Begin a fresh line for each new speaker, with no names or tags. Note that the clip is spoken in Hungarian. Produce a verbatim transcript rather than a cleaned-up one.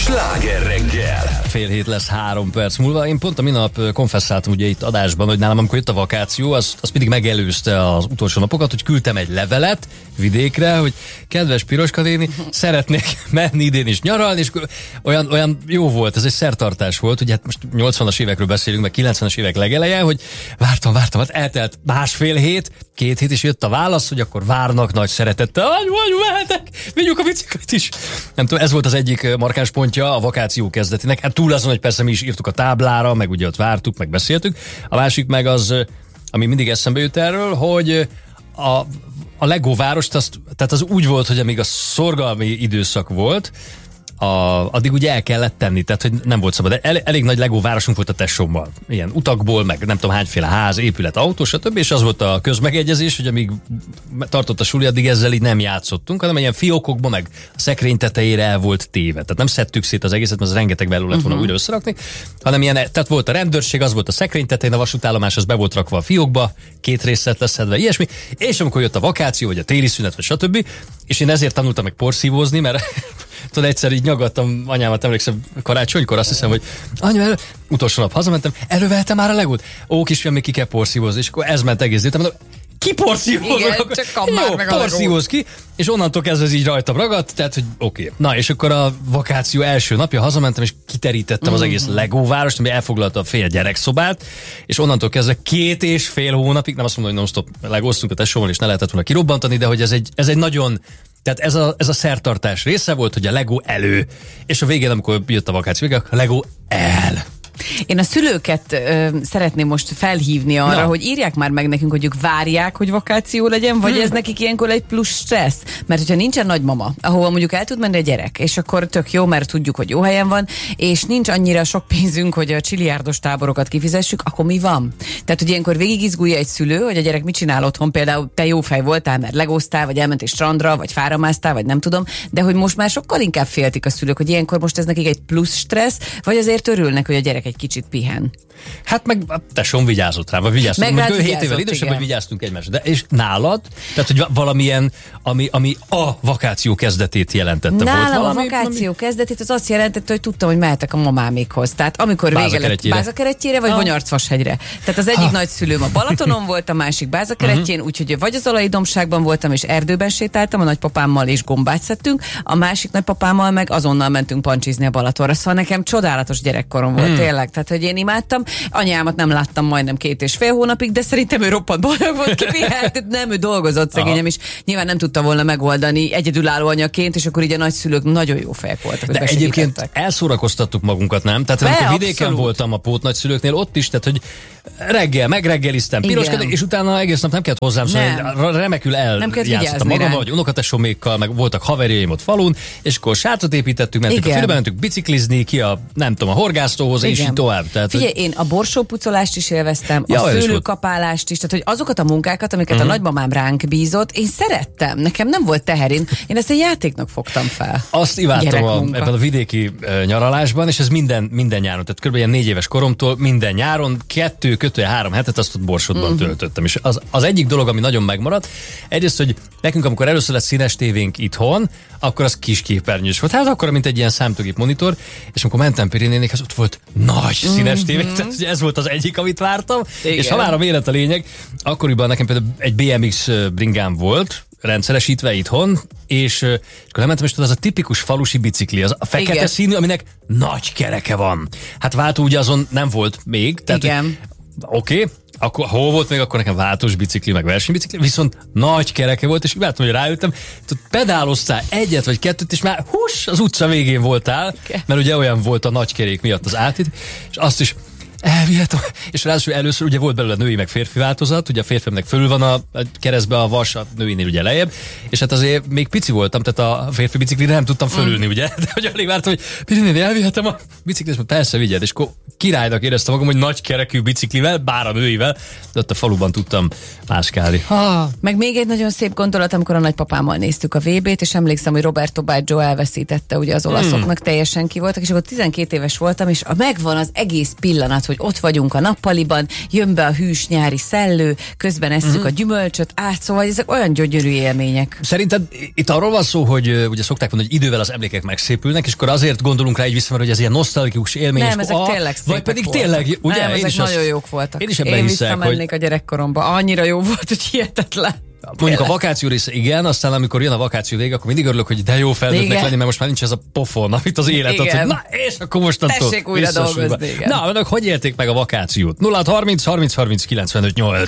Sláger reggel.
Fél hét lesz három perc múlva. Én pont a minap konfesszáltam ugye itt adásban, hogy nálam amikor jött a vakáció, az, az pedig megelőzte az utolsó napokat, hogy küldtem egy levelet vidékre, hogy kedves Piroska néni, szeretnék menni idén is nyaralni, és olyan, olyan jó volt, ez egy szertartás volt, hogy hát most nyolcvanas évekről beszélünk, meg kilencvenes évek legeleje, hogy vártam, vártam, hát eltelt másfél hét, két hét is jött a válasz, hogy akkor várnak nagy szeretettel, hogy vagy mehetek, vigyük a biciklit is. Nem tudom, ez volt az egyik markáns pontja a vakáció kezdetének. Hát túl azon, hogy persze mi is írtuk a táblára, meg ugye ott vártuk, meg beszéltük. A másik meg az, ami mindig eszembe jut erről, hogy a, a Lego várost, azt, tehát az úgy volt, hogy amíg a szorgalmi időszak volt, A, addig ugye el kellett tenni, tehát hogy nem volt szabad. El, elég nagy Lego városunk volt a tesómmal. Ilyen utakból, meg nem tudom hányféle ház, épület, autó, stb. És az volt a közmegegyezés, hogy amíg tartott a suli, addig ezzel így nem játszottunk, hanem ilyen fiókokba, meg a szekrény tetejére el volt téve. Tehát nem szedtük szét az egészet, mert az rengeteg belül lett volna uh-huh. újra összerakni, hanem ilyen, tehát volt a rendőrség, az volt a szekrény tetején, a vasútállomás, az be volt rakva a fiókba, két részt lett leszedve, ilyesmi. És amikor jött a vakáció, vagy a téli szünet, vagy stb. És én ezért tanultam meg porszívózni, mert tudod, egyszer így nyaggattam anyámat, emlékszem karácsonykor, azt hiszem, hogy anya, elő, utolsó nap hazamentem, elővettem már a Legót. Ó, kisfiam, még ki kell porszívózni, és akkor ez ment egész délután, mondom, ki porszívózok? Igen, akkor, csak kap már meg a porszívóz ki, és onnantól kezdve ez így rajtam ragadt, tehát, hogy oké. Okay. Na, és akkor a vakáció első napja hazamentem, és kiterítettem mm-hmm. az egész Lego várost, ami elfoglalta a fél gyerekszobát, és onnantól kezdve két és fél hónapig, nem azt mondom, hogy non-stop legóztunk a tesóval, és ne lehetett volna kirobbantani, de hogy ez egy, ez egy nagyon. Tehát ez a, ez a szertartás része volt, hogy a Lego elő, és a végén, amikor jött a vakáció, a Lego el.
Én a szülőket ö, szeretném most felhívni arra, no. hogy írják már meg nekünk, hogy ők várják, hogy vakáció legyen, vagy hmm. ez nekik ilyenkor egy plusz stressz. Mert hogyha nincsen nagymama, ahova mondjuk el tud menni a gyerek, és akkor tök jó, mert tudjuk, hogy jó helyen van, és nincs annyira sok pénzünk, hogy a csiliárdos táborokat kifizessük, akkor mi van? Tehát, hogy ilyenkor végigizgulja egy szülő, hogy a gyerek mit csinál otthon, például te jó fej voltál, mert legóztál, vagy elmentél strandra, vagy fáramásztál, vagy nem tudom, de hogy most már sokkal inkább féltik a szülők, hogy ilyenkor most ez nekik egy plusz stressz, vagy azért örülnek, hogy a gyerek egy kicsit pihen.
Hát meg a tesóm vigyázott rá, vagy vigyáztunk. Meg mondjuk ő hét évvel idősebb, hogy vigyáztunk egymásra. De és nálad? Tehát, hogy valamilyen, ami, ami a vakáció kezdetét jelentette.
Nálam
volt valami?
A vakáció ami... kezdetét az azt jelentette, hogy tudtam, hogy mehetek a mamámékhoz. Tehát amikor vége lett Bázakerettyére, vagy ah. Vonyarcvashegyre. Tehát az egyik ah. nagyszülőm a Balatonon volt, a másik Bázakerettyén, uh-huh. úgyhogy vagy az Alai dombságban voltam, és erdőben sétáltam, a nagypapámmal és gombát szedtünk, a másik nagypapámmal meg azonnal mentünk pancsizni a Balatonra. Szóval nekem csodálatos gyerekkorom volt, hmm. tényleg. Tehát, hogy én imádtam. Anyámat nem láttam majdnem két és fél hónapig, de szerintem ő roppant boldog volt, kipihelt, nem, ő dolgozott szegényem is. Nyilván nem tudta volna megoldani egyedülálló anyaként, és akkor így a nagyszülők nagyon jó fejek voltak.
De egyébként elszórakoztattuk magunkat, nem? Tehát amikor vidéken abszolút. voltam a pótnagyszülőknél, ott is, tehát hogy reggel, megreggeliztem, piroskedek, és utána egész nap nem kellett hozzám szólni, remekül eljátszottam magam, vagy unokatesomékkal, meg voltak haverjaim ott falun, és akkor sátrat építettük, mentünk a fülbe, mentünk biciklizni ki a, nem tudom, a horgásztóhoz, és így tovább. Tehát,
figyelj, én a borsópucolást is élveztem, ja, a szőlőkapálást is, tehát hogy azokat a munkákat, amiket uh-huh. a nagymamám ránk bízott, én szerettem, nekem nem volt teher, én, én ezt egy játéknak fogtam fel.
Azt imádtam a, ebben a vidéki uh, nyaralásban, és ez minden, minden nyáron, tehát kb. négy éves koromtól minden nyáron kettő, kötője három hetet azt ott Borsodban uh-huh. töltöttem. És az, az egyik dolog, ami nagyon megmaradt, egyrészt, hogy nekünk, amikor először lett színes tévénk itthon, akkor az kis képernyős volt. Hát akkor, mint egy ilyen számítógép monitor, és amikor mentem Pirinénékhez, ott volt nagy színes mm-hmm. tévé, tehát ez volt az egyik, amit vártam. Igen. És ha már a méret a lényeg, akkoriban nekem például egy bé em iksz bringám volt, rendszeresítve itthon, és, és akkor lementem, és tudod, az a tipikus falusi bicikli, az a fekete Igen. színű, aminek nagy kereke van. Hát váltó ugye azon nem volt még. Tehát,
Igen.
Oké, okay, akkor hol volt még, akkor nekem váltós bicikli, meg versenybicikli, viszont nagy kereke volt, és imádtam, hogy ráültem, tudod, pedáloztál egyet vagy kettőt, és már hús, az utca végén voltál, mert ugye olyan volt a nagy kerék miatt az átít, és azt is elvihetem. És ráadásul először ugye volt belőle női meg férfi változat, ugye a férfiamnek fölül van a, a keresztbe a vas, a nőinél ugye lejjebb, és hát azért még pici voltam, tehát a férfi biciklire nem tudtam fölülni, mm. ugye, de hogy alig vártam, hogy Pirinéni, elvihetem a biciklit, persze vigyed, és akkor királynak éreztem magam, hogy nagy kerekű biciklivel, bár a nőivel, de ott a faluban tudtam mászkálni.
Ha. Meg még egy nagyon szép gondolat, amikor a nagypapámmal néztük a vé bét, és emlékszem, hogy Roberto Baggio elveszítette, ugye az olaszoknak, mm. teljesen ki voltak, és akkor tizenkét éves voltam, és megvan az egész pillanat, hogy hogy ott vagyunk a nappaliban, jön be a hűs nyári szellő, közben esszük uh-huh. a gyümölcsöt, át, szóval ezek olyan gyönyörű élmények.
Szerinted itt arról van szó, hogy ugye szokták mondani, hogy idővel az emlékek megszépülnek, és akkor azért gondolunk rá egy vissza, hogy ez ilyen nosztalgikus élmény.
Nem, ezek
a,
tényleg
vagy pedig
voltak.
tényleg, ugye?
Nem,
én
ezek
is
nagyon
azt,
jók voltak.
Én is ebben
Én
hiszek,
visszamennék
hogy...
a gyerekkoromba. Annyira jó volt, hogy hihetetlen.
Mondjuk a vakáció része igen, aztán amikor jön a vakáció vége, akkor mindig örülök, hogy de jó felnőttnek lenni, mert most már nincs ez a pofon, amit az élet ad, hogy na, és akkor mostantól
tessék újra dolgozni.
Na, önök hogy élték meg a vakációt? nulla harminc harminc harminc kilencvenöt nyolc